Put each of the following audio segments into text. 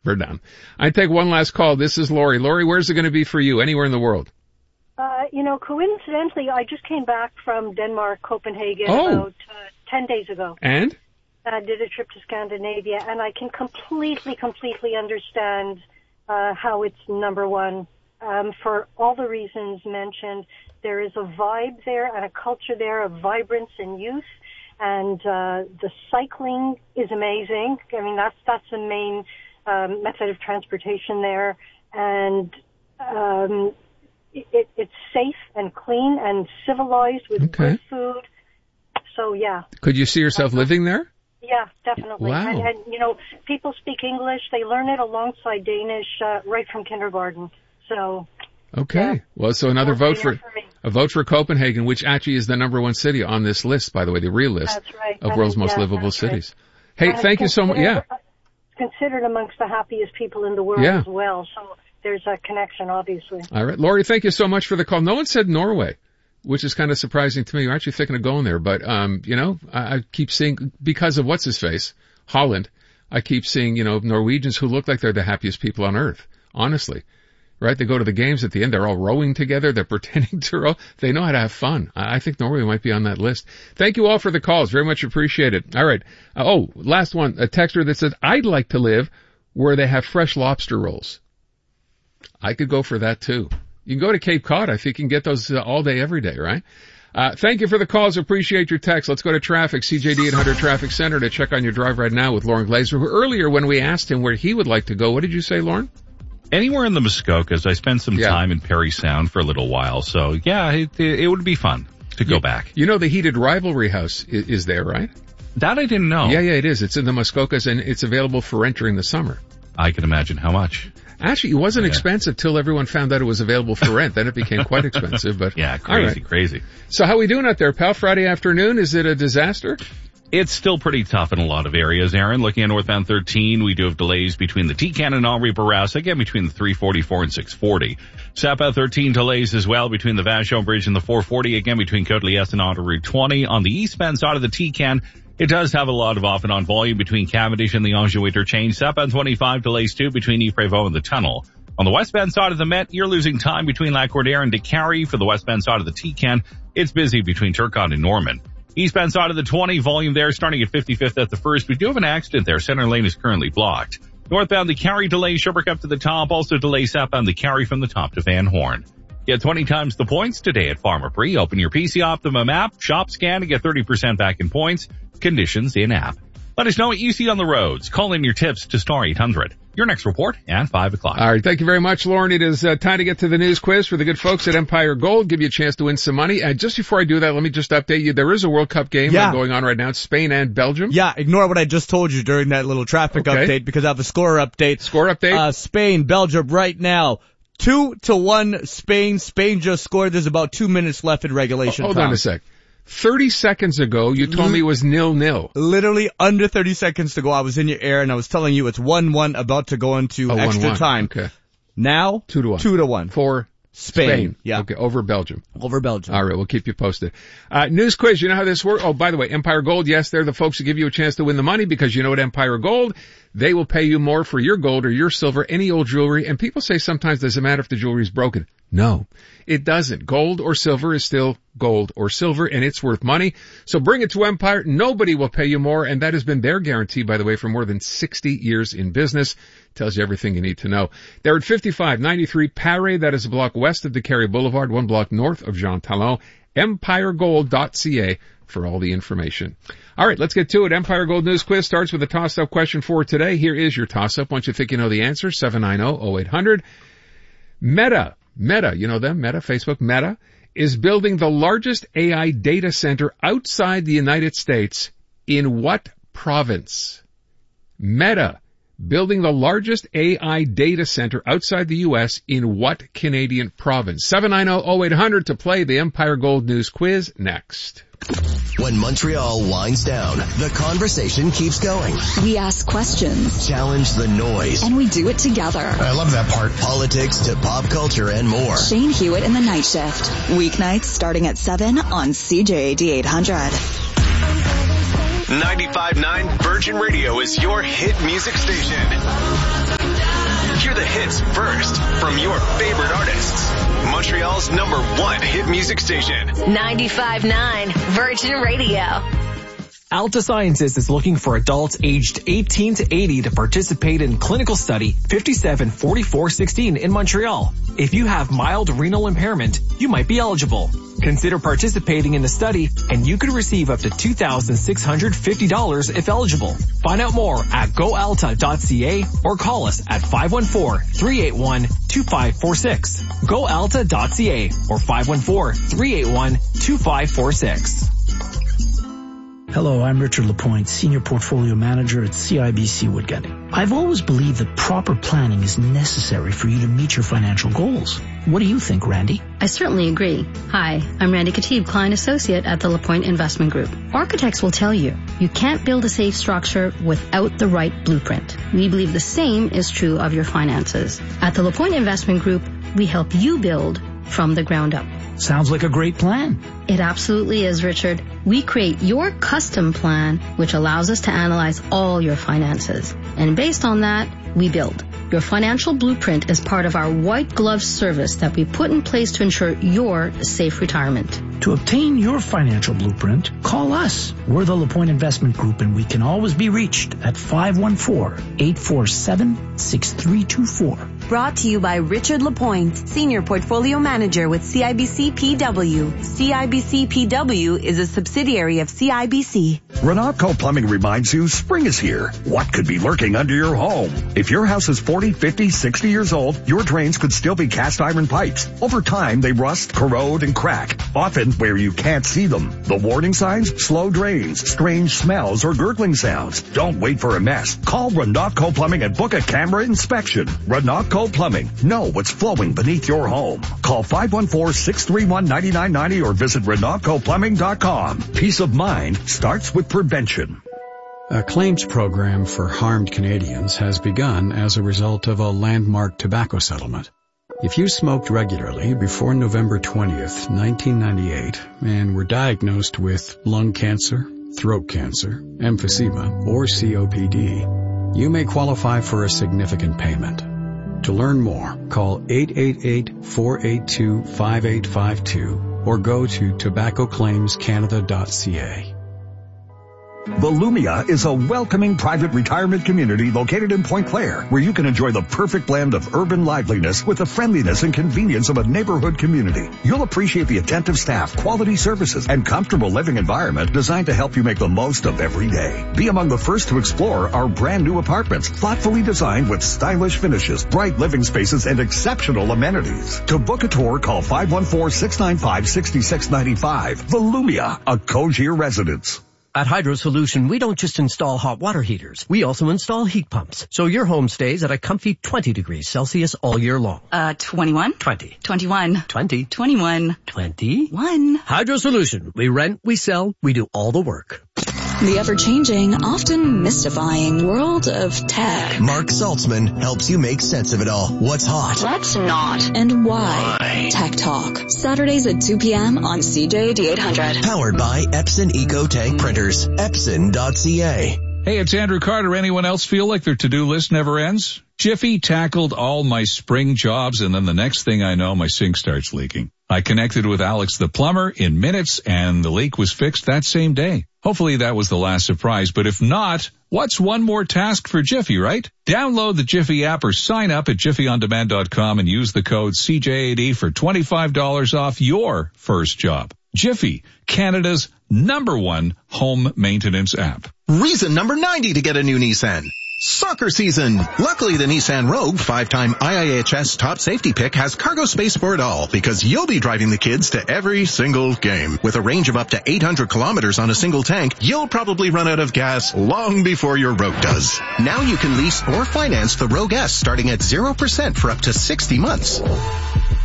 We're done. I take one last call. This is Lori. Lori, where's it going to be for you? Anywhere in the world? Coincidentally, I just came back from Denmark, Copenhagen, about 10 days ago. And? I did a trip to Scandinavia, and I can completely understand how it's number one. For all the reasons mentioned, there is a vibe there and a culture there of vibrance and youth, and the cycling is amazing. I mean, that's the main method of transportation there, and it's safe and clean and civilized with good food. So, yeah. Could you see yourself living there? Yeah, definitely. Wow. And, people speak English. They learn it alongside Danish right from kindergarten. So. Okay. Yeah. Well, so another vote for Copenhagen, which actually is the number one city on this list, by the way, the real list of world's most livable cities. Hey, thank you so much. Yeah. It's considered amongst the happiest people in the world as well. So there's a connection, obviously. All right. Lori, thank you so much for the call. No one said Norway, which is kind of surprising to me. You're actually thinking of going there, but, I keep seeing, because of what's his face, Holland, I keep seeing, Norwegians who look like they're the happiest people on earth. Honestly. Right? They go to the games at the end. They're all rowing together. They're pretending to row. They know how to have fun. I think Norway might be on that list. Thank you all for the calls. Very much appreciated. All right. Last one. A texter that says, I'd like to live where they have fresh lobster rolls. I could go for that too. You can go to Cape Cod. I think you can get those all day, every day, right? Thank you for the calls. Appreciate your text. Let's go to traffic. CJD 800 Traffic Center to check on your drive right now with Lauren Glazer, who earlier when we asked him where he would like to go, what did you say, Lauren? Anywhere in the Muskokas. I spent some time in Perry Sound for a little while, so it would be fun to go back. You know the Heated Rivalry House is there, right? That I didn't know. Yeah, it is. It's in the Muskokas, and it's available for rent during the summer. I can imagine how much. Actually, it wasn't expensive till everyone found out it was available for rent. Then it became quite expensive. But crazy. So how we doing out there, pal? Friday afternoon, is it a disaster? It's still pretty tough in a lot of areas, Aaron. Looking at northbound 13, we do have delays between the T-Can and Henri-Bourassa, again between the 344 and 640. Southbound 13 delays as well between the Vachon Bridge and the 440, again between Côte-Liesse and Autoroute 20. On the eastbound side of the T-Can, it does have a lot of off and on volume between Cavendish and the Anjou interchange. Southbound 25 delays too between Yves-Prévost and the tunnel. On the westbound side of the Met, you're losing time between Lacordaire and Décarie. For the westbound side of the T-Can, it's busy between Turcotte and Norman. Eastbound side of the 20, volume there starting at 55th at the first. We do have an accident there. Center lane is currently blocked. Northbound Décarie delay Sherbrooke up to the top. Also delay southbound Décarie from the top to Van Horn. Get 20 times the points today at Pharmaprix. Open your PC Optimum app, shop, scan to get 30% back in points. Conditions in app. Let us know what you see on the roads. Call in your tips to star 800. Your next report at 5 o'clock. All right. Thank you very much, Lauren. It is time to get to the news quiz for the good folks at Empire Gold. Give you a chance to win some money. And just before I do that, let me just update you. There is a World Cup game going on right now. It's Spain and Belgium. Yeah, ignore what I just told you during that little traffic update because I have a score update. Score update? Spain, Belgium right now. 2-1 Spain. Spain just scored. There's about 2 minutes left in regulation. Hold on a sec. 30 seconds ago, you told me it was 0-0. Literally under 30 seconds to go, I was in your ear and I was telling you it's 1-1 about to go into extra 1-1. time. Okay. Now, 2-1. For Spain. Yeah. Okay, over Belgium. Over Belgium. All right, we'll keep you posted. News quiz, you know how this works? Oh, by the way, Empire Gold, yes, they're the folks who give you a chance to win the money because you know what Empire Gold, they will pay you more for your gold or your silver, any old jewelry. And people say sometimes, does it matter if the jewelry is broken? No, it doesn't. Gold or silver is still gold or silver, and it's worth money. So bring it to Empire. Nobody will pay you more, and that has been their guarantee, by the way, for more than 60 years in business. Tells you everything you need to know. They're at 5593 Paris. That is a block west of Décarie Boulevard, 1 block north of Jean Talon. EmpireGold.ca for all the information. All right, let's get to it. Empire Gold News Quiz starts with a toss-up question for today. Here is your toss-up. Once you think you know the answer, 790-0800. Meta, you know them, Meta, Facebook, Meta, is building the largest AI data center outside the United States in what province? Meta, building the largest AI data center outside the U.S. in what Canadian province? 790-0800 to play the Empire Gold News Quiz next. When Montreal winds down, the conversation keeps going. We ask questions. Challenge the noise. And we do it together. I love that part. Politics to pop culture and more. Shane Hewitt in the Night Shift. Weeknights starting at 7 on CJAD 800. 95.9 Virgin Radio is your hit music station. hits first from your favorite artists. Montreal's #1 hit music station. 95.9 Virgin Radio. Alta Sciences is looking for adults aged 18 to 80 to participate in clinical study 574416 in Montreal. If you have mild renal impairment, you might be eligible. Consider participating in the study and you could receive up to $2,650 if eligible. Find out more at goalta.ca or call us at 514-381-2546. goalta.ca or 514-381-2546. Hello, I'm Richard Lapointe, Senior Portfolio Manager at CIBC Woodgate. I've always believed that proper planning is necessary for you to meet your financial goals. What do you think, Randy? I certainly agree. Hi, I'm Randy Khatib, Client Associate at the Lapointe Investment Group. Architects will tell you, you can't build a safe structure without the right blueprint. We believe the same is true of your finances. At the Lapointe Investment Group, we help you build from the ground up. Sounds like a great plan. It absolutely is, Richard. We create your custom plan, which allows us to analyze all your finances. And based on that, we build. Your financial blueprint is part of our white glove service that we put in place to ensure your safe retirement. To obtain your financial blueprint, call us. We're the Lapointe Investment Group, and we can always be reached at 514-847-6324. Brought to you by Richard Lapointe, Senior Portfolio Manager with CIBC PW. CIBC PW is a subsidiary of CIBC. Renatco Plumbing reminds you spring is here. What could be lurking under your home? If your house is 40, 50, 60 years old, your drains could still be cast iron pipes. Over time, they rust, corrode, and crack, often where you can't see them. The warning signs? Slow drains, strange smells, or gurgling sounds. Don't wait for a mess. Call Renatco Plumbing and book a camera inspection. Renatco Plumbing. Know what's flowing beneath your home. Call 514-631-9990 or visit RenatcoPlumbing.com. Peace of mind starts with prevention. A claims program for harmed Canadians has begun as a result of a landmark tobacco settlement. If you smoked regularly before November 20th, 1998, and were diagnosed with lung cancer, throat cancer, emphysema, or COPD, you may qualify for a significant payment. To learn more, call 888-482-5852 or go to tobaccoclaimscanada.ca. Volumia is a welcoming private retirement community located in Point Claire, where you can enjoy the perfect blend of urban liveliness with the friendliness and convenience of a neighborhood community. You'll appreciate the attentive staff, quality services, and comfortable living environment designed to help you make the most of every day. Be among the first to explore our brand new apartments, thoughtfully designed with stylish finishes, bright living spaces, and exceptional amenities. To book a tour, call 514-695-6695. Volumia, a cozier residence. At Hydro Solution, we don't just install hot water heaters. We also install heat pumps, so your home stays at a comfy 20 degrees Celsius all year long. 21. 20. 21. 20. 21. 21. Hydro Solution. We rent, we sell, we do all the work. The ever-changing, often mystifying world of tech. Mark Saltzman helps you make sense of it all. What's hot? What's not? And why? Tech Talk. Saturdays at 2 p.m. on CJAD 800. Powered by Epson EcoTank Printers. Epson.ca. Hey, it's Andrew Carter. Anyone else feel like their to-do list never ends? Jiffy tackled all my spring jobs, and then the next thing I know, my sink starts leaking. I connected with Alex the plumber in minutes, and the leak was fixed that same day. Hopefully that was the last surprise, but if not, what's one more task for Jiffy, right? Download the Jiffy app or sign up at jiffyondemand.com and use the code CJAD for $25 off your first job. Jiffy, Canada's #1 home maintenance app. Reason number 90 to get a new Nissan. Soccer season. Luckily, the Nissan Rogue, 5-time IIHS top safety pick, has cargo space for it all, because you'll be driving the kids to every single game. With a range of up to 800 kilometers on a single tank, you'll probably run out of gas long before your Rogue does. Now you can lease or finance the Rogue S starting at 0% for up to 60 months.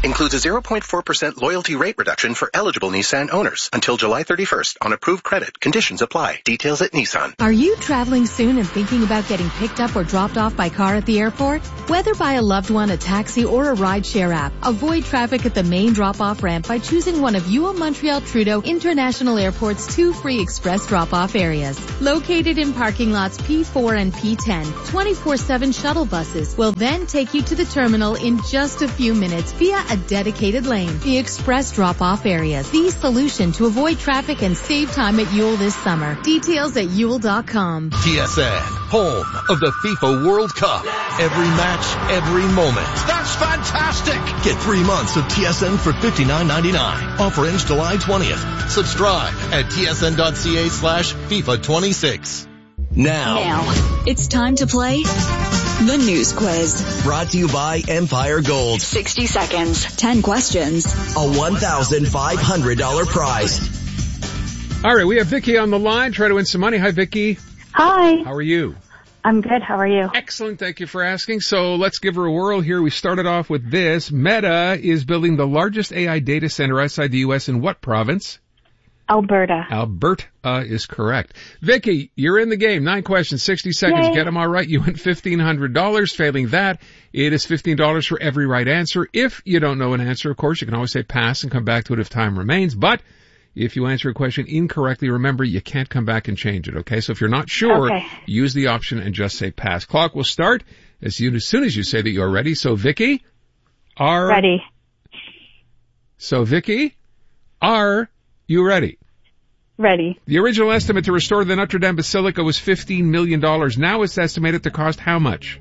Includes a 0.4% loyalty rate reduction for eligible Nissan owners until July 31st on approved credit. Conditions apply. Details at Nissan. Are you traveling soon and thinking about getting picked up or dropped off by car at the airport? Whether by a loved one, a taxi, or a rideshare app, avoid traffic at the main drop-off ramp by choosing one of UO Montreal Trudeau International Airport's 2 free express drop-off areas. Located in parking lots P4 and P10, 24/7 shuttle buses will then take you to the terminal in just a few minutes via a dedicated lane. The express drop-off areas, the solution to avoid traffic and save time at Yule this summer. Details at Yule.com. TSN, home of the FIFA World Cup. Every match, every moment. That's fantastic! Get 3 months of TSN for $59.99. Offer ends July 20th. Subscribe at tsn.ca/FIFA26. Now, it's time to play the News Quiz. Brought to you by Empire Gold. 60 seconds, 10 questions, a $1,500 prize. All right, we have Vicky on the line. Try to win some money. Hi, Vicky. Hi. How are you? I'm good. How are you? Excellent. Thank you for asking. So let's give her a whirl here. We started off with this. Meta is building the largest AI data center outside the U.S. in what province? Alberta. Alberta is correct. Vicky, you're in the game. 9 questions, 60 seconds. Yay. Get them all right. You win $1,500. Failing that, it is $15 for every right answer. If you don't know an answer, of course, you can always say pass and come back to it if time remains. But if you answer a question incorrectly, remember, you can't come back and change it, okay? So if you're not sure, use the option and just say pass. Clock will start as soon as you say that you're ready. So, Vicky, ready. So, Vicky, are you ready? Ready. The original estimate to restore the Notre Dame Basilica was $15 million. Now it's estimated to cost how much?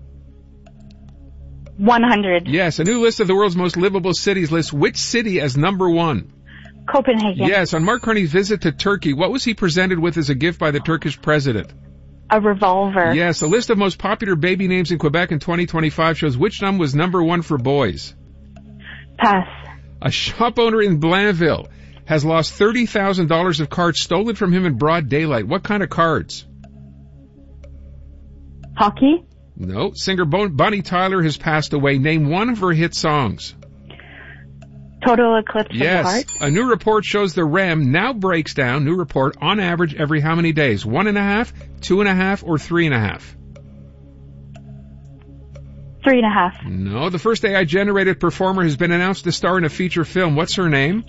100. Yes, a new list of the world's most livable cities lists which city as number 1? Copenhagen. Yes, on Mark Carney's visit to Turkey, what was he presented with as a gift by the Turkish president? A revolver. Yes, a list of most popular baby names in Quebec in 2025 shows which number was number 1 for boys? Pass. A shop owner in Blainville has lost $30,000 of cards stolen from him in broad daylight. What kind of cards? Hockey? No. Singer Bonnie Tyler has passed away. Name one of her hit songs. Total Eclipse of the Heart. Yes. A new report shows the REM now breaks down, new report, on average every how many days? 1.5, 2.5, or 3.5? 3.5. No. The first AI-generated performer has been announced to star in a feature film. What's her name?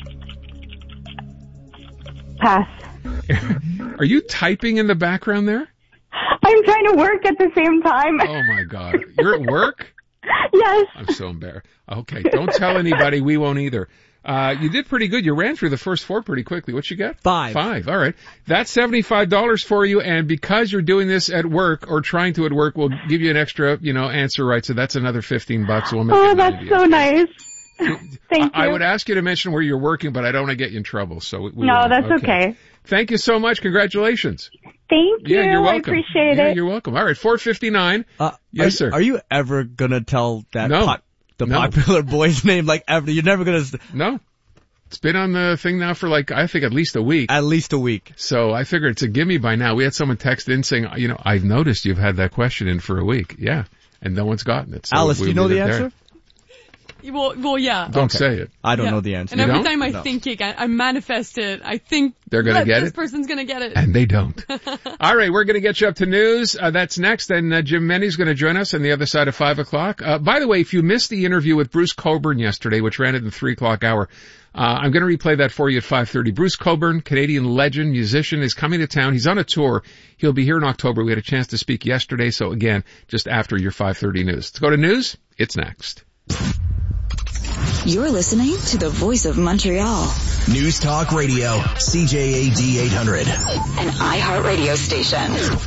Pass. Are you typing in the background there? I'm trying to work at the same time. Oh, my God. You're at work? Yes. I'm so embarrassed. Okay, don't tell anybody. We won't either. You did pretty good. You ran through the first 4 pretty quickly. What you got? 5. 5. All right. That's $75 for you. And because you're doing this at work or trying to at work, we'll give you an extra, answer right. So that's another $15. We'll make it that's so nice. Thank you. I would ask you to mention where you're working, but I don't want to get you in trouble. So no, that's okay. Thank you so much. Congratulations. Thank you. Yeah, you're welcome. I appreciate it. Yeah, you're welcome. All right, $4.59. Yes, sir. Are you ever gonna tell that No. popular boy's name like ever? You're never gonna. No. It's been on the thing now for I think at least a week. At least a week. So I figured it's a gimme by now. We had someone text in saying, I've noticed you've had that question in for a week. Yeah. And no one's gotten it. So Alice, do you know the answer? Well, yeah. Don't say it. I don't know the answer. And every time I think it, I manifest it. I think they're going to get this it. person's going to get it. And they don't. All right, we're going to get you up to news. That's next. And Jim Menny's going to join us on the other side of 5 o'clock. By the way, if you missed the interview with Bruce Cockburn yesterday, which ran at the 3 o'clock hour, I'm going to replay that for you at 5:30. Bruce Cockburn, Canadian legend, musician, is coming to town. He's on a tour. He'll be here in October. We had a chance to speak yesterday. So again, just after your 5:30 news. Let's go to news. It's next. You're listening to the Voice of Montreal. News Talk Radio, CJAD 800. An iHeartRadio station.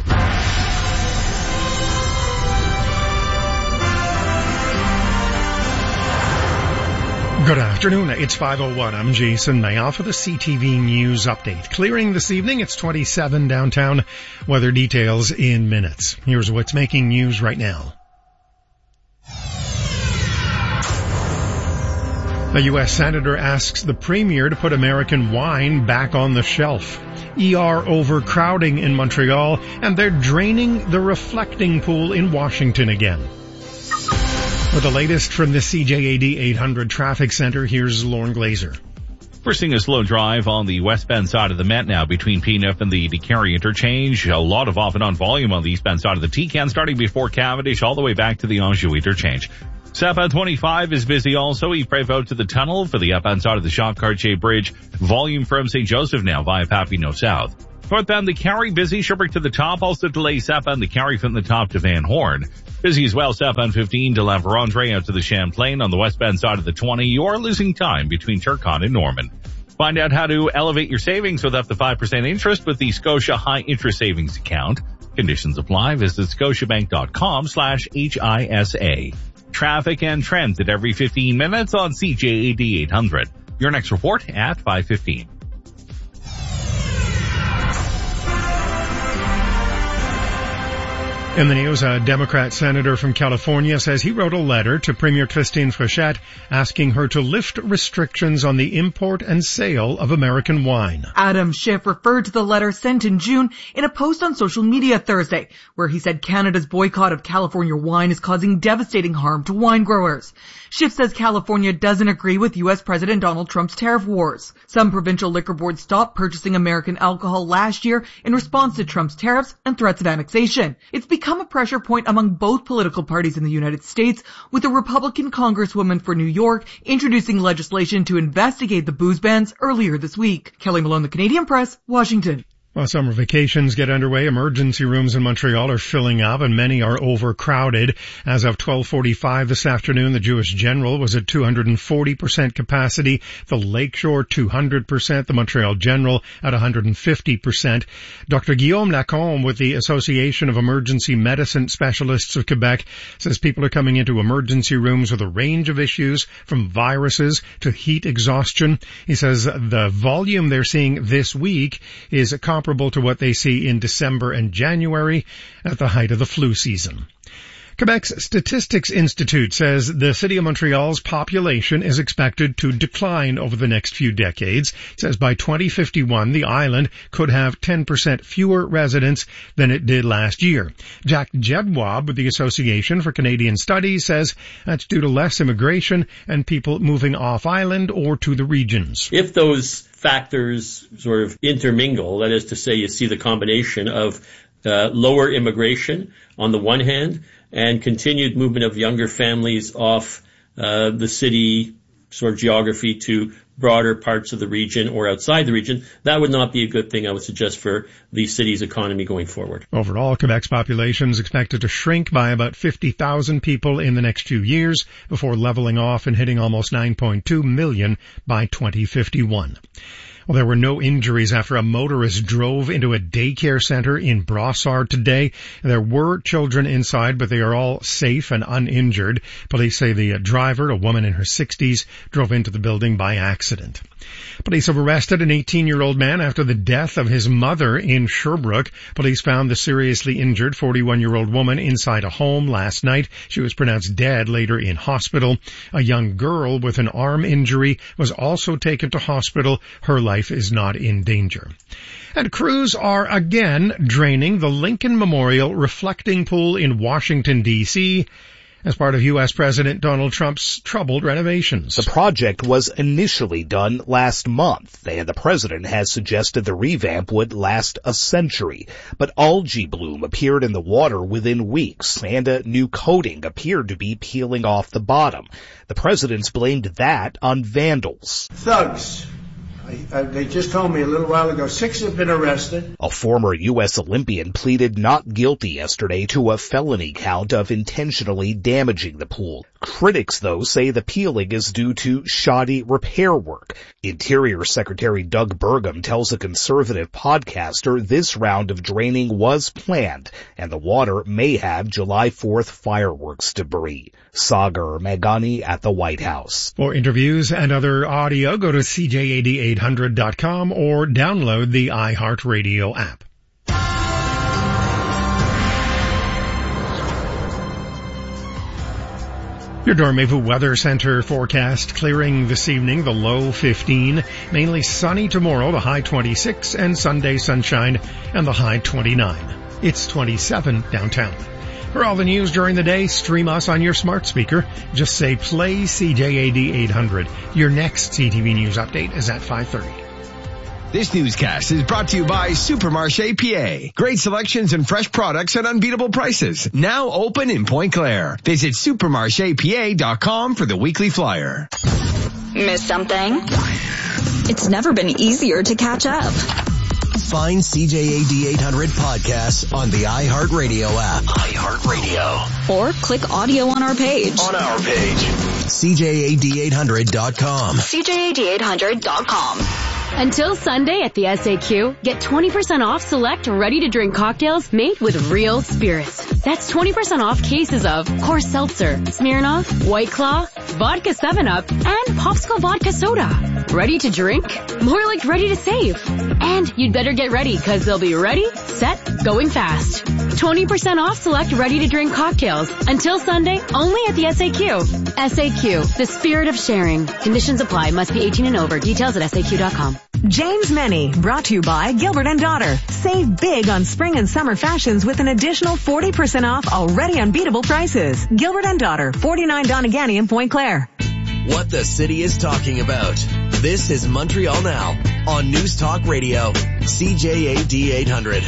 Good afternoon. It's 5:01. I'm Jason Mayall for the CTV News Update. Clearing this evening. It's 27 downtown. Weather details in minutes. Here's what's making news right now. A U.S. Senator asks the Premier to put American wine back on the shelf. ER overcrowding in Montreal, and they're draining the reflecting pool in Washington again. With the latest from the CJAD 800 Traffic Center, here's Lauren Glazer. We're seeing a slow drive on the westbound side of the Met now between P9 and the DeCarry interchange. A lot of off and on volume on the eastbound side of the TCAN starting before Cavendish all the way back to the Anjou interchange. Southbound 25 is busy also. Yves out to the tunnel for the upbound side of the Jacques-Cartier Bridge. Volume from St. Joseph now via Papineau South. Northbound the Carry busy. Sherbrooke to the top. Also delay southbound the Carry from the top to Van Horn. Busy as well southbound 15 to La Vérendrye out to the Champlain. On the westbound side of the 20, you're losing time between Turcotte and Norman. Find out how to elevate your savings with up to 5% interest with the Scotia High Interest Savings Account. Conditions apply. Visit scotiabank.com/HISA. Traffic and trends at every 15 minutes on CJAD 800. Your next report at 5:15. In the news, a Democrat senator from California says he wrote a letter to Premier Christine Frechette asking her to lift restrictions on the import and sale of American wine. Adam Schiff referred to the letter sent in June in a post on social media Thursday, where he said Canada's boycott of California wine is causing devastating harm to wine growers. Schiff says California doesn't agree with U.S. President Donald Trump's tariff wars. Some provincial liquor boards stopped purchasing American alcohol last year in response to Trump's tariffs and threats of annexation. It's become a pressure point among both political parties in the United States, with a Republican congresswoman for New York introducing legislation to investigate the booze bans earlier this week. Kelly Malone, The Canadian Press, Washington. While summer vacations get underway, emergency rooms in Montreal are filling up and many are overcrowded. As of 12:45 this afternoon, the Jewish General was at 240% capacity, the Lakeshore 200%, the Montreal General at 150%. Dr. Guillaume Lacombe with the Association of Emergency Medicine Specialists of Quebec says people are coming into emergency rooms with a range of issues, from viruses to heat exhaustion. He says the volume they're seeing this week is comparable to what they see in December and January at the height of the flu season. Quebec's Statistics Institute says the city of Montreal's population is expected to decline over the next few decades. It says by 2051, the island could have 10% fewer residents than it did last year. Jack Jedwab with the Association for Canadian Studies says that's due to less immigration and people moving off island or to the regions. If those factors sort of intermingle, that is to say you see the combination of lower immigration on the one hand and continued movement of younger families off the city sort of geography to broader parts of the region or outside the region, that would not be a good thing, I would suggest, for the city's economy going forward. Overall, Quebec's population is expected to shrink by about 50,000 people in the next few years before leveling off and hitting almost 9.2 million by 2051. Well, there were no injuries after a motorist drove into a daycare center in Brossard today. There were children inside, but they are all safe and uninjured. Police say the driver, a woman in her 60s, drove into the building by accident. Police have arrested an 18-year-old man after the death of his mother in Sherbrooke. Police found the seriously injured 41-year-old woman inside a home last night. She was pronounced dead later in hospital. A young girl with an arm injury was also taken to hospital. Her life is not in danger. And crews are again draining the Lincoln Memorial Reflecting Pool in Washington, D.C., as part of U.S. President Donald Trump's troubled renovations. The project was initially done last month, and the president has suggested the revamp would last a century. But algae bloom appeared in the water within weeks, and a new coating appeared to be peeling off the bottom. The president's blamed that on vandals. Thugs. They just told me a little while ago 6 have been arrested. A former U.S. Olympian pleaded not guilty yesterday to a felony count of intentionally damaging the pool. Critics, though, say the peeling is due to shoddy repair work. Interior Secretary Doug Burgum tells a conservative podcaster this round of draining was planned, and the water may have July 4th fireworks debris. Sagar Meghani at the White House. For interviews and other audio, go to CJAD800.com or download the iHeartRadio app. Your Dormevu Weather Center forecast: clearing this evening, the low 15. Mainly sunny tomorrow, the high 26, and Sunday sunshine and the high 29. It's 27 downtown. For all the news during the day, stream us on your smart speaker. Just say play CJAD 800. Your next CTV News update is at 5:30. This newscast is brought to you by Supermarché PA. Great selections and fresh products at unbeatable prices. Now open in Point Claire. Visit supermarchepa.com for the weekly flyer. Miss something? It's never been easier to catch up. Find CJAD 800 podcasts on the iHeartRadio app. iHeartRadio. Or click audio on our page. On our page. CJAD800.com. CJAD800.com. Until Sunday at the SAQ, get 20% off select ready-to-drink cocktails made with real spirits. That's 20% off cases of Coors Seltzer, Smirnoff, White Claw, Vodka 7-Up, and Popsicle Vodka Soda. Ready to drink? More like ready to save. And you'd better get ready because they'll be ready, set, going fast. 20% off select ready-to-drink cocktails. Until Sunday, only at the SAQ. SAQ, the spirit of sharing. Conditions apply. Must be 18 and over. Details at SAQ.com. James Meny, brought to you by Gilbert & Daughter. Save big on spring and summer fashions with an additional 40% off already unbeatable prices. Gilbert & Daughter, 49 Donegani in Point Claire. What the city is talking about. This is Montreal Now on News Talk Radio, CJAD 800.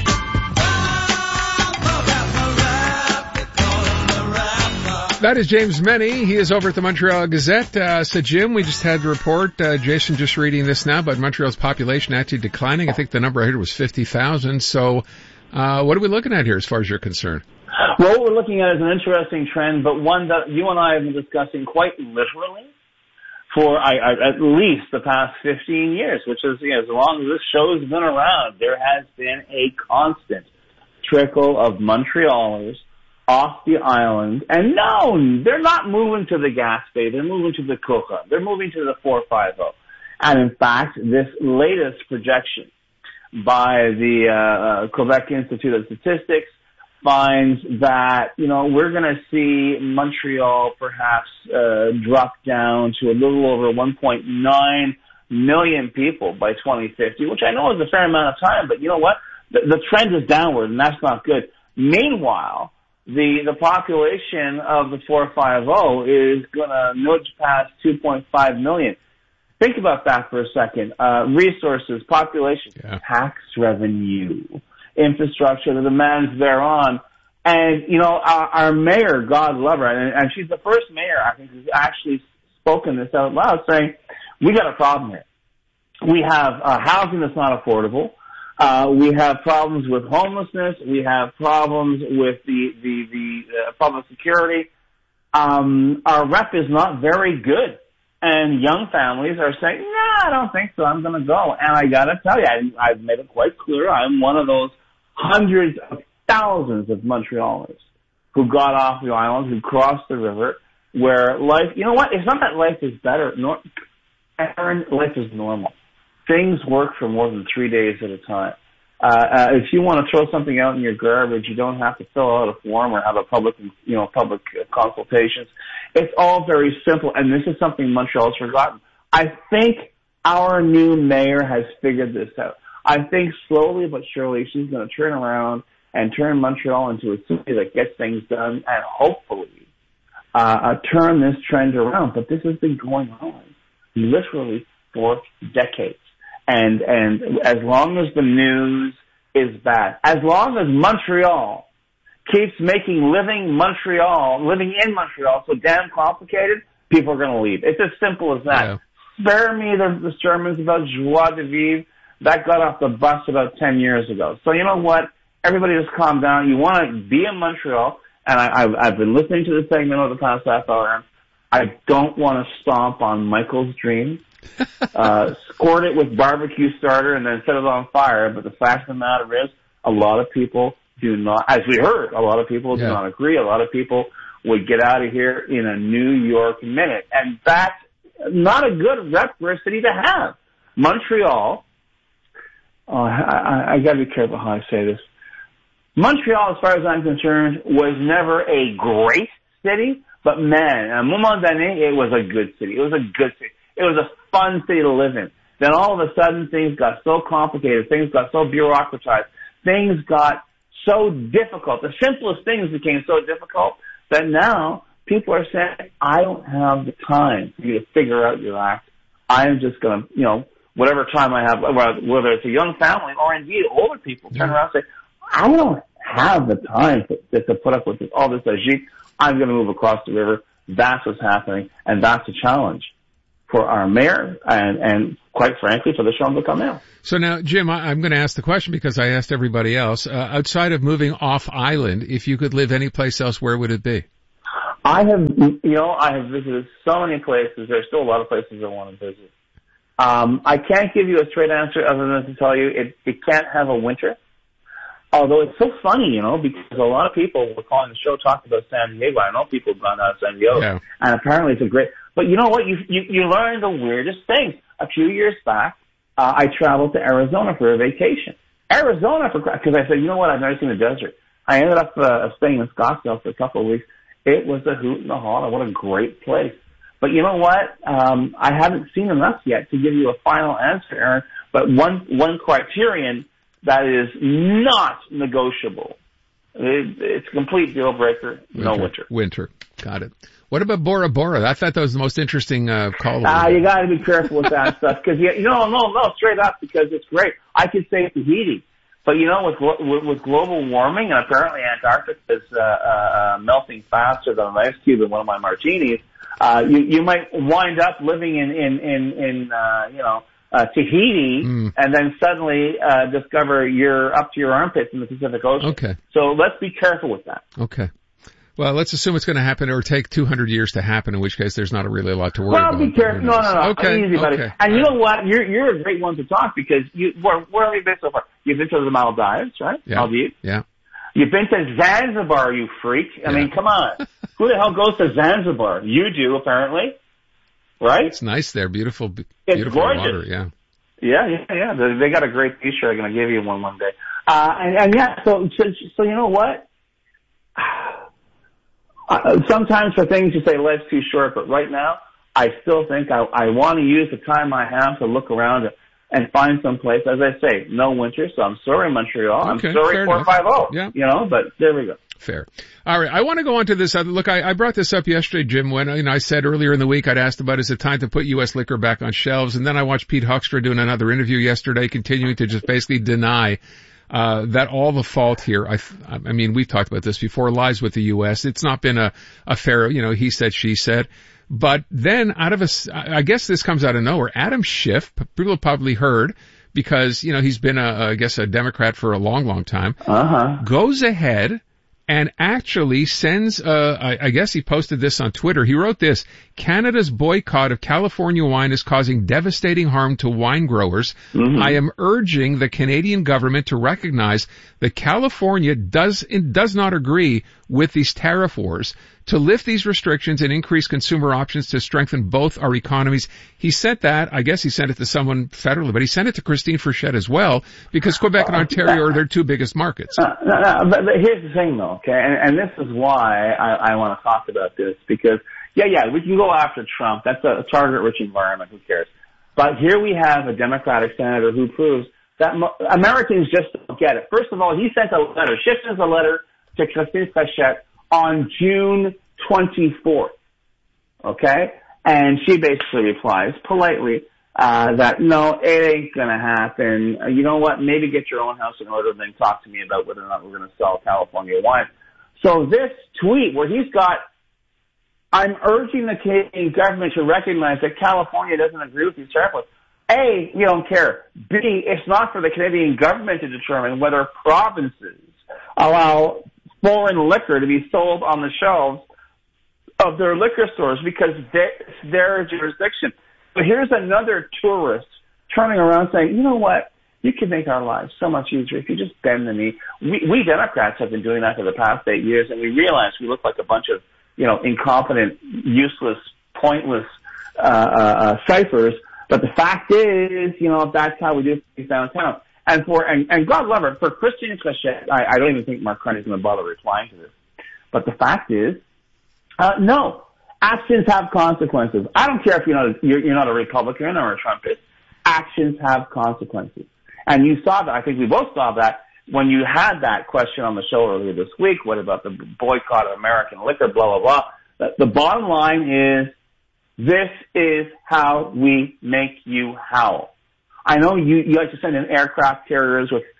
That is James Meny. He is over at the Montreal Gazette. So, Jim, we just had the report. Jason just reading this now, but Montreal's population actually declining. I think the number I heard was 50,000. So, what are we looking at here as far as you're concerned? Well, what we're looking at is an interesting trend, but one that you and I have been discussing quite literally for at least the past 15 years, which is, as long as this show has been around, there has been a constant trickle of Montrealers off the island. And no, they're not moving to the Gaspé. They're moving to the Coca. They're moving to the 450. And in fact, this latest projection by the Quebec Institute of Statistics finds that, we're going to see Montreal perhaps drop down to a little over 1.9 million people by 2050, which I know is a fair amount of time, but you know what? The trend is downward, and that's not good. Meanwhile, the population of the 450 is going to nudge past 2.5 million. Think about that for a second. Resources, population, tax revenue, infrastructure, the demands thereon. And, our mayor, God love her, and she's the first mayor, I think, who's actually spoken this out loud, saying, we got a problem here. We have housing that's not affordable. We have problems with homelessness. We have problems with the public security. Our rep is not very good. And young families are saying, no, I don't think so. I'm going to go. And I got to tell you, I've made it quite clear. I'm one of those hundreds of thousands of Montrealers who got off the island, who crossed the river, where life, it's not that life is better. Aaron, life is normal. Things work for more than 3 days at a time. If you want to throw something out in your garbage, you don't have to fill out a form or have a public consultations. It's all very simple, and this is something Montreal's forgotten. I think our new mayor has figured this out. I think slowly but surely she's going to turn around and turn Montreal into a city that gets things done and hopefully turn this trend around. But this has been going on literally for decades. And as long as the news is bad, as long as Montreal keeps making living in Montreal so damn complicated, people are going to leave. It's as simple as that. Yeah. Spare me the sermons about joie de vivre. That got off the bus about 10 years ago. So you know what? Everybody just calm down. You want to be in Montreal, and I've been listening to this segment over the past half hour. I don't want to stomp on Michael's dream. Squirt it with barbecue starter and then set it on fire. But the fact of the matter is, a lot of people do not, as we heard, a lot of people do not agree. A lot of people would get out of here in a New York minute. And that's not a good rep for a city to have. Montreal, I got to be careful how I say this. Montreal, as far as I'm concerned, was never a great city, but man, à un moment donné, it was a good city. It was a good city. It was a fun city to live in. Then all of a sudden, things got so complicated. Things got so bureaucratized. Things got so difficult. The simplest things became so difficult that now people are saying, I don't have the time for you to figure out your act. I am just going to, whatever time I have, whether it's a young family or indeed older people, turn around and say, I don't have the time to put up with all this agite. I'm going to move across the river. That's what's happening, and that's a challenge for our mayor and quite frankly, for the Chambre de commerce. So now, Jim, I'm going to ask the question because I asked everybody else. Outside of moving off island, if you could live any place else, where would it be? I have visited so many places. There's still a lot of places I want to visit. I can't give you a straight answer other than to tell you it can't have a winter. Although it's so funny, because a lot of people were calling the show talking about San Diego. I know people have gone out to San Diego, and apparently it's a great. But you know what? You learn the weirdest things. A few years back, I traveled to Arizona for a vacation. Because I said, you know what? I've never seen the desert. I ended up staying in Scottsdale for a couple of weeks. It was a hoot and a holler. What a great place. But you know what? I haven't seen enough yet to give you a final answer, Aaron. But one criterion that is not negotiable. It's a complete deal breaker. No winter. Winter. Got it. What about Bora Bora? I thought that was the most interesting call. You got to be careful with that stuff because no, straight up because it's great. I could say Tahiti, but with global warming and apparently Antarctica is melting faster than an ice cube in one of my martinis. You might wind up living in Tahiti, and then suddenly discover you're up to your armpits in the Pacific Ocean. Okay. So let's be careful with that. Okay. Well, let's assume it's going to happen or take 200 years to happen, in which case there's not really a lot to worry about. Well, be careful. No. Okay. Easy, buddy. Okay. And you know what? You're a great one to talk because where have you been so far? You've been to the Maldives, right? Yeah. Maldives. Yeah. You've been to Zanzibar, you freak. I mean, come on. Who the hell goes to Zanzibar? You do, apparently. Right? It's nice there. Beautiful gorgeous. Water, yeah. Yeah. They got a great t-shirt. I'm going to give you one day. So you know what? Sometimes for things you say life's too short, but right now I still think I want to use the time I have to look around and find some place. As I say, no winter, so I'm sorry, Montreal. Okay, I'm sorry, 450. Yeah. But there we go. Fair. All right. I want to go on to this. Look, I brought this up yesterday, Jim, when I said earlier in the week I'd asked about is it time to put U.S. liquor back on shelves, and then I watched Pete Hoekstra doing another interview yesterday, continuing to just basically deny that all the fault here, I mean, we've talked about this before, lies with the U.S. It's not been a fair, he said, she said. But then I guess this comes out of nowhere. Adam Schiff, people have probably heard because, he's been a Democrat for a long, long time, goes ahead and actually sends, I guess he posted this on Twitter. He wrote this: Canada's boycott of California wine is causing devastating harm to wine growers. I am urging the Canadian government to recognize that California does not agree with these tariff wars, to lift these restrictions and increase consumer options to strengthen both our economies. He sent that, I guess he sent it to someone federally, but he sent it to Christine Frechette as well, because Quebec and Ontario are their two biggest markets. But here's the thing though, okay, and this is why I want to talk about this, because we can go after Trump. That's a target-rich environment. Who cares? But here we have a Democratic senator who proves that Americans just don't get it. First of all, he sent a letter. Schiff sends a letter to Christine Frechette on June 24th, okay? And she basically replies politely that, no, it ain't going to happen. You know what? Maybe get your own house in order and then talk to me about whether or not we're going to sell California wine. So this tweet where he's got, I'm urging the Canadian government to recognize that California doesn't agree with these tariffs. A, you don't care. B, it's not for the Canadian government to determine whether provinces allow foreign liquor to be sold on the shelves of their liquor stores because it's their jurisdiction. But here's another tourist turning around saying, you know what? You can make our lives so much easier if you just bend the knee. We Democrats have been doing that for the past 8 years, and we realize we look like a bunch of, incompetent, useless, pointless ciphers. But the fact is, that's how we do things downtown. And God love her, for Christine Frechette, I don't even think Mark Carney's going to bother replying to this. But the fact is, no, actions have consequences. I don't care if you're not a Republican or a Trumpist. Actions have consequences. And you saw that. I think we both saw that when you had that question on the show earlier this week, what about the boycott of American liquor, blah, blah, blah. The bottom line is, this is how we make you howl. I know you like to send in aircraft carriers with,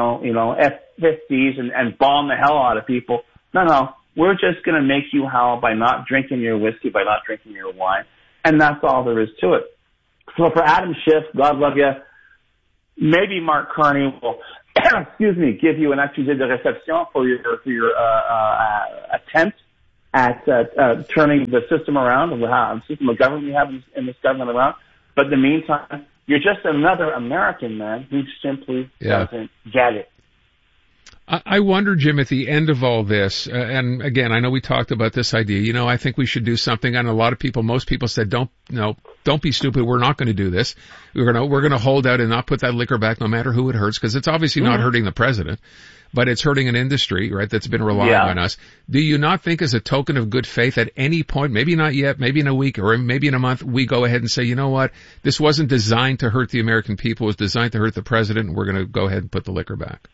F-50s and bomb the hell out of people. No. We're just going to make you howl by not drinking your whiskey, by not drinking your wine. And that's all there is to it. So for Adam Schiff, God love you, maybe Mark Carney will, give you an accusé de réception for your attempt at turning the system around, the system of government we have in this government around. But in the meantime, you're just another American man who simply doesn't get it. I wonder, Jim, at the end of all this, and again, I know we talked about this idea, I think we should do something, and a lot of people, most people said, don't be stupid, we're not going to do this. We're going to hold out and not put that liquor back no matter who it hurts, because it's obviously not hurting the president, but it's hurting an industry, right, that's been relying on us. Do you not think as a token of good faith at any point, maybe not yet, maybe in a week or maybe in a month, we go ahead and say, you know what, this wasn't designed to hurt the American people, it was designed to hurt the president, and we're going to go ahead and put the liquor back?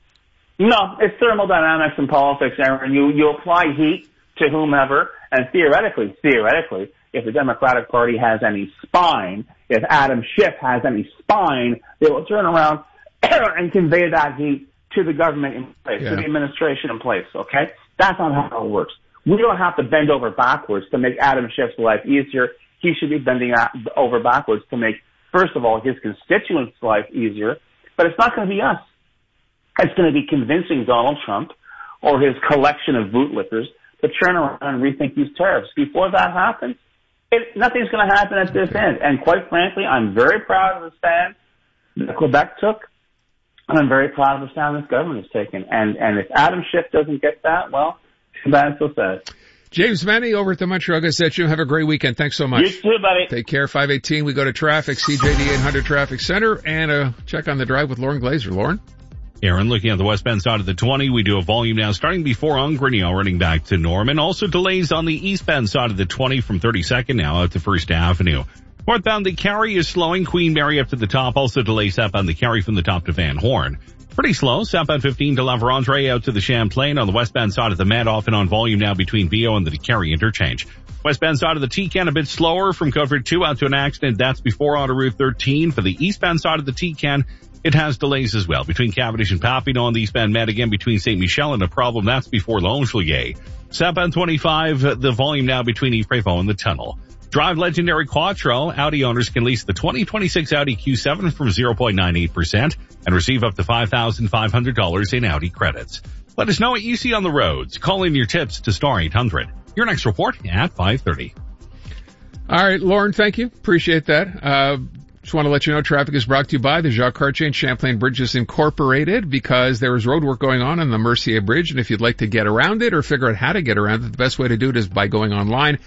No, it's thermodynamics in politics, Aaron. You apply heat to whomever, and theoretically, if the Democratic Party has any spine, if Adam Schiff has any spine, they will turn around and convey that heat to the government in place, to the administration in place, okay? That's not how it works. We don't have to bend over backwards to make Adam Schiff's life easier. He should be bending over backwards to make, first of all, his constituents' life easier, but it's not going to be us. It's going to be convincing Donald Trump or his collection of bootlickers to turn around and rethink these tariffs. Before that happens, nothing's going to happen at this end. And quite frankly, I'm very proud of the stand that Quebec took, and I'm very proud of the stand this government has taken. And if Adam Schiff doesn't get that, well, too bad, so sad. James Manny over at the Montreal Gazette. You have a great weekend. Thanks so much. You too, buddy. Take care. 518, we go to traffic, CJD 800 Traffic Center, and check on the drive with Lauren Glazer. Lauren? Aaron, looking at the westbound side of the 20, we do a volume now starting before Ongrenio, running back to Norman. Also delays on the eastbound side of the 20 from 32nd now out to First Avenue. Northbound, the Carry is slowing. Queen Mary up to the top. Also delays southbound the Carry from the top to Van Horn. Pretty slow. Southbound 15 to La Vérendrye out to the Champlain. On the westbound side of the Met, off and on volume now between Vio and the Carry interchange. Westbound side of the T-Can a bit slower from Covert 2 out to an accident. That's before onto Route 13. For the eastbound side of the T-Can, it has delays as well. Between Cavendish and Papineau on the eastbound Met, again between St. Michel and a problem. That's before L'Angelier. Southbound 25, the volume now between Yves-Prévost and the tunnel. Drive legendary Quattro. Audi owners can lease the 2026 Audi Q7 from 0.98% and receive up to $5,500 in Audi credits. Let us know what you see on the roads. Call in your tips to star 800. Your next report at 5:30. All right, Lauren, thank you. Appreciate that. Just want to let you know traffic is brought to you by the Jacques Cartier and Champlain Bridges Incorporated, because there is road work going on the Mercier Bridge, and if you'd like to get around it or figure out how to get around it, the best way to do it is by going online,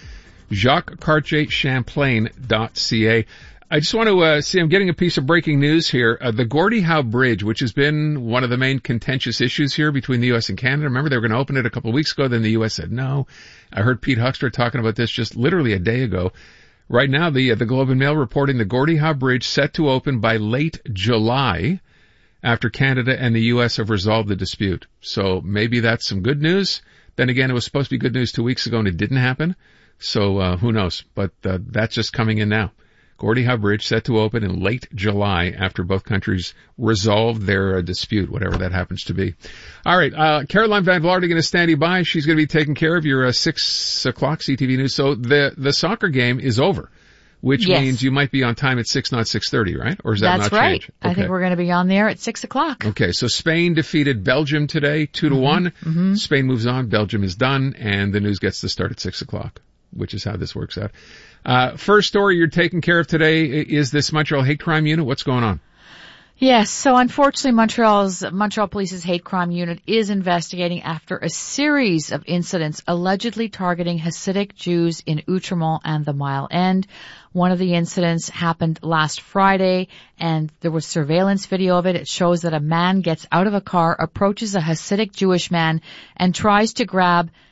JacquesCartierChamplain.ca. I just want to see, I'm getting a piece of breaking news here. The Gordie Howe Bridge, which has been one of the main contentious issues here between the U.S. and Canada. Remember, they were going to open it a couple of weeks ago, then the U.S. said no. I heard Pete Huckster talking about this just literally a day ago. Right now, the Globe and Mail reporting the Gordie Howe Bridge set to open by late July after Canada and the U.S. have resolved the dispute. So maybe that's some good news. Then again, it was supposed to be good news 2 weeks ago and it didn't happen. So who knows? But that's just coming in now. Gordie Howe Bridge set to open in late July after both countries resolved their dispute, whatever that happens to be. All right, Caroline Van Vlaardingen going to stand you by. She's going to be taking care of your 6 o'clock CTV News. So the soccer game is over, which means you might be on time at 6, not 6:30, right? Or is that That's not right. change? Okay. I think we're going to be on there at 6 o'clock. Okay, so Spain defeated Belgium today, 2-1. Mm-hmm. Spain moves on, Belgium is done, and the news gets to start at 6 o'clock, which is how this works out. First story you're taking care of today is this Montreal hate crime unit. What's going on? Yes, so unfortunately Montreal Police's hate crime unit is investigating after a series of incidents allegedly targeting Hasidic Jews in Outremont and the Mile End. One of the incidents happened last Friday, and there was surveillance video of it. It shows that a man gets out of a car, approaches a Hasidic Jewish man, and tries to grab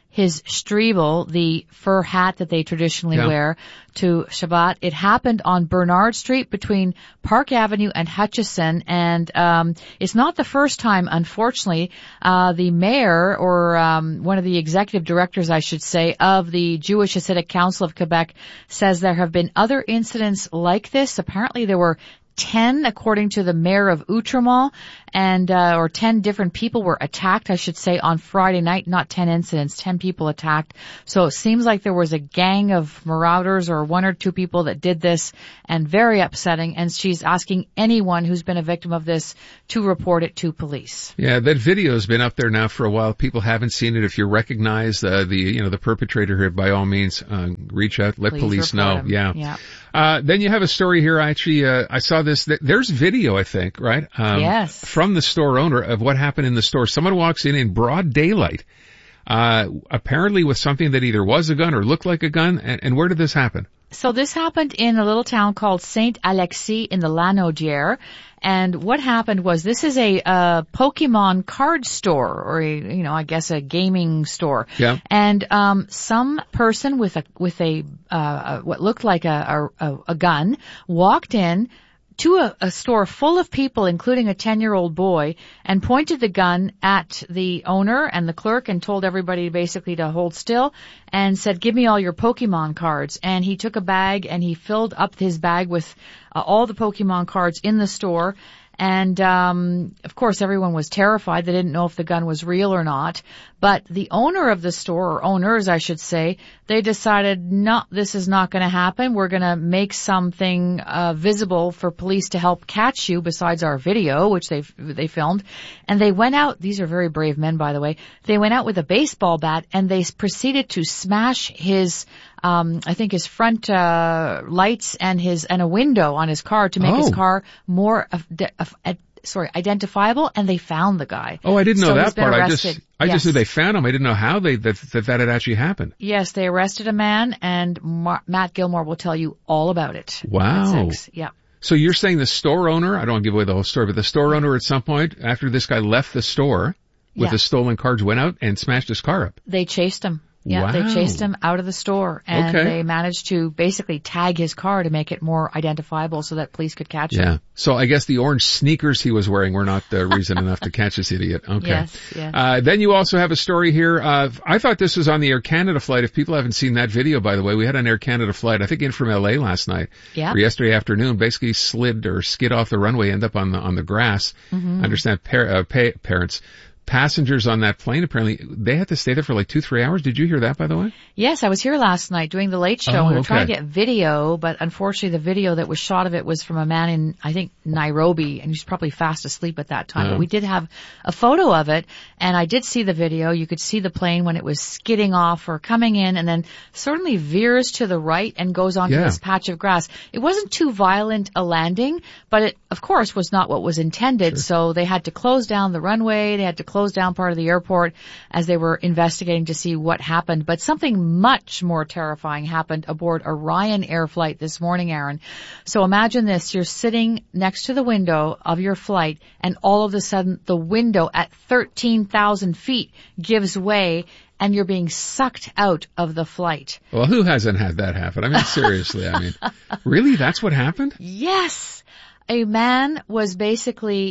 his striebel, the fur hat that they traditionally wear, to Shabbat. It happened on Bernard Street between Park Avenue and Hutchison, and it's not the first time, unfortunately. The mayor, or one of the executive directors, I should say, of the Jewish Hasidic Council of Quebec says there have been other incidents like this. Apparently there were 10, according to the mayor of Outremont, and or 10 different people were attacked, I should say, on Friday night. Not 10 incidents, 10 people attacked. So it seems like there was a gang of marauders or one or two people that did this, and very upsetting. And she's asking anyone who's been a victim of this to report it to police. Yeah, that video's been up there now for a while. People haven't seen it. If you recognize the perpetrator here, by all means, reach out, let police know. Yeah. Then you have a story here. I saw this. There's video, I think, right? Yes. From the store owner of what happened in the store. Someone walks in broad daylight, apparently with something that either was a gun or looked like a gun. And where did this happen? So this happened in a little town called Saint Alexis in the Lanaudière. And what happened was, this is a Pokemon card store, or I guess a gaming store. Yeah. And some person with a what looked like a gun walked in to a store full of people, including a 10-year-old boy, and pointed the gun at the owner and the clerk and told everybody basically to hold still and said, "Give me all your Pokemon cards." And he took a bag and he filled up his bag with all the Pokemon cards in the store. And, of course, everyone was terrified. They didn't know if the gun was real or not. But the owner of the store, or owners, I should say, they decided, no, this is not going to happen. We're going to make something visible for police to help catch you, besides our video, which they filmed. And they went out. These are very brave men, by the way. They went out with a baseball bat and they proceeded to smash his I think his front lights and a window on his car to make his car more identifiable, and they found the guy. Oh, I didn't know that part. I Yes. just knew they found him. I didn't know how that had actually happened. Yes, they arrested a man, and Matt Gilmore will tell you all about it. Wow. At 6. Yeah. So you're saying the store owner, I don't want to give away the whole story, but the store owner at some point, after this guy left the store with the stolen cards, went out and smashed his car up. They chased him. Yeah, wow. They chased him out of the store, and they managed to basically tag his car to make it more identifiable so that police could catch him. Yeah. So I guess the orange sneakers he was wearing were not reason enough to catch this idiot. Okay. Yes. Then you also have a story here. I thought this was on the Air Canada flight. If people haven't seen that video, by the way, we had an Air Canada flight, I think in from LA last night. Yeah. Or yesterday afternoon, basically slid or skid off the runway, end up on the grass. Mm-hmm. I understand passengers on that plane, apparently, they had to stay there for like 2-3 hours. Did you hear that, by the way? Yes, I was here last night doing the Late Show, and we were trying to get video, but unfortunately the video that was shot of it was from a man in, I think, Nairobi, and he was probably fast asleep at that time. But we did have a photo of it, and I did see the video. You could see the plane when it was skidding off or coming in, and then suddenly veers to the right and goes onto this patch of grass. It wasn't too violent a landing, but it, of course, was not what was intended, so they had to close down the runway, they had to close down part of the airport as they were investigating to see what happened. But something much more terrifying happened aboard a Ryanair flight this morning, Aaron. So imagine this. You're sitting next to the window of your flight, and all of a sudden the window at 13,000 feet gives way, and you're being sucked out of the flight. Well, who hasn't had that happen? I mean, seriously, really? That's what happened? Yes. A man was basically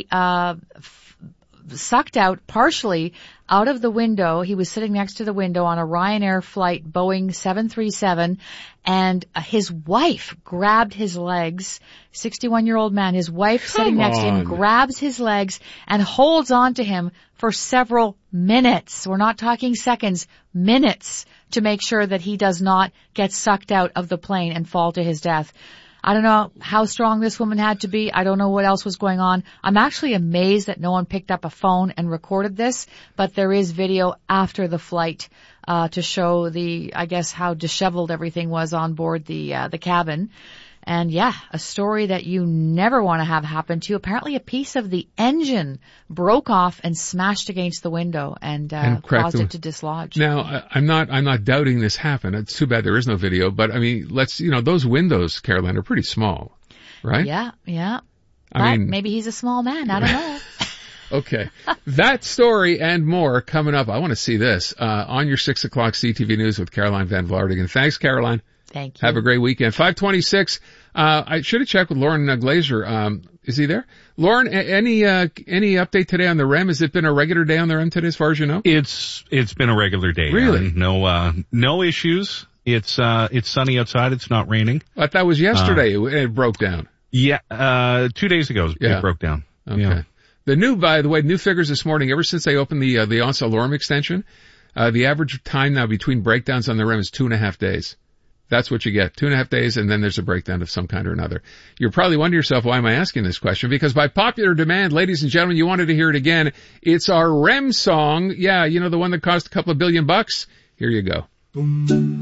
sucked out partially out of the window. He was sitting next to the window on a Ryanair flight, Boeing 737, and his wife grabbed his legs. 61-year-old man, his wife sitting next to him, grabs his legs and holds on to him for several minutes. We're not talking seconds, minutes, to make sure that he does not get sucked out of the plane and fall to his death. I don't know how strong this woman had to be. I don't know what else was going on. I'm actually amazed that no one picked up a phone and recorded this, but there is video after the flight to show how disheveled everything was on board the cabin. And yeah, a story that you never want to have happen to you. Apparently a piece of the engine broke off and smashed against the window and caused it to dislodge. Now, I'm not doubting this happened. It's too bad there is no video, but I mean, those windows, Caroline, are pretty small, right? Yeah. I mean, maybe he's a small man. I don't know. Okay. That story and more coming up. I want to see this, on your 6 o'clock CTV News with Caroline Van Vlaardingen. Thanks, Caroline. Thank you. Have a great weekend. 526. I should have checked with Lauren Glazer. Is he there? Lauren, any update today on the REM? Has it been a regular day on the REM today as far as you know? It's been a regular day. Really? Aaron. No issues. It's sunny outside. It's not raining. I thought that was yesterday. It broke down. Yeah, 2 days ago it broke down. Okay. Yeah. By the way, new figures this morning, ever since they opened the Onsa Lorem extension, the average time now between breakdowns on the REM is 2.5 days. That's what you get. 2.5 days, and then there's a breakdown of some kind or another. You're probably wondering to yourself, why am I asking this question? Because by popular demand, ladies and gentlemen, you wanted to hear it again. It's our REM song. Yeah, the one that cost a couple of $1 billion. Here you go. Boom.